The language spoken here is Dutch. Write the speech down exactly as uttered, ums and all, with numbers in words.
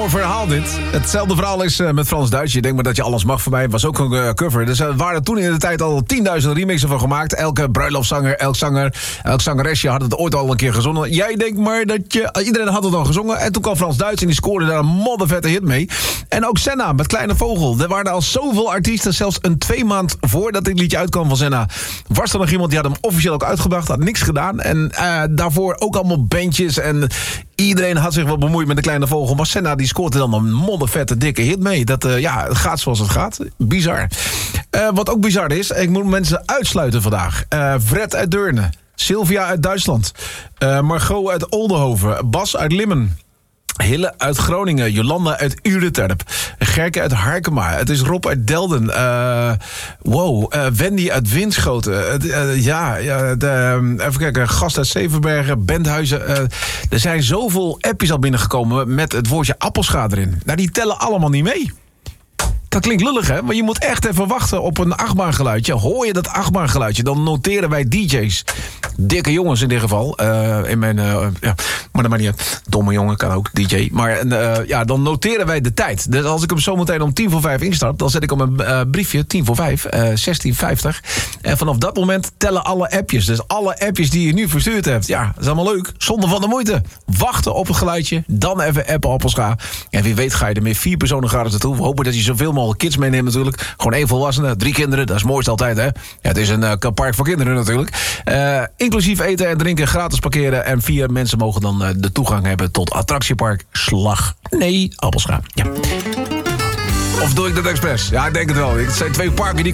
Verhaal dit. Hetzelfde verhaal is uh, met Frans-Duits. Je denkt maar dat je alles mag voor mij. Was ook een uh, cover. Dus er waren toen in de tijd al tienduizend remixen van gemaakt. Elke bruiloftszanger, elk zanger, elk zangeresje had het ooit al een keer gezongen. Jij denkt maar dat je... Iedereen had het al gezongen. En toen kwam Frans-Duits en die scoorde daar een moddervette hit mee. En ook Senna met Kleine Vogel. Er waren al zoveel artiesten. Zelfs een twee maand voordat dit liedje uitkwam van Senna... was er nog iemand die had hem officieel ook uitgebracht. Had niks gedaan. En uh, daarvoor ook allemaal bandjes en... Iedereen had zich wel bemoeid met de Kleine Vogel. Maar Senna die scoort er dan een moddervette dikke hit mee. Dat uh, ja, het gaat zoals het gaat. Bizar. Uh, wat ook bizar is, ik moet mensen uitsluiten vandaag. Uh, Fred uit Deurne. Sylvia uit Duitsland. Uh, Margot uit Oldenhoven. Bas uit Limmen. Hille uit Groningen, Jolanda uit Ureterp, Gerke uit Harkema, het is Rob uit Delden, uh, wow, uh, Wendy uit Winschoten, uh, uh, ja, ja de, uh, even kijken, Gast uit Zevenbergen, Benthuizen, uh, er zijn zoveel appjes al binnengekomen met het woordje appelscha erin. Nou, die tellen allemaal niet mee. Dat klinkt lullig, hè? Maar je moet echt even wachten op een achtbaangeluidje. Hoor je dat achtbaangeluidje, dan noteren wij D J's. Dikke jongens in dit geval. Uh, in mijn, uh, ja, maar dat maakt niet uit. Domme jongen kan ook, D J. Maar uh, ja, dan noteren wij de tijd. Dus als ik hem zometeen om tien voor vijf instart... dan zet ik op een uh, briefje, tien voor vijf, uh, zestien vijftig. En vanaf dat moment tellen alle appjes. Dus alle appjes die je nu verstuurd hebt. Ja, dat is allemaal leuk. Zonder van de moeite. Wachten op een geluidje. Dan even appen appelscha. En wie weet ga je er meer vier personen gratis naartoe. We hopen dat je zoveel mogelijk kids meenemen natuurlijk. Gewoon één volwassene, drie kinderen. Dat is het mooiste altijd, hè? Ja, het is een uh, park voor kinderen natuurlijk. Uh, inclusief eten en drinken, gratis parkeren. En vier mensen mogen dan uh, de toegang hebben tot attractiepark Slag. Nee, Appelscha. Ja. Of doe ik dat expres? Ja, ik denk het wel. Het zijn twee parken die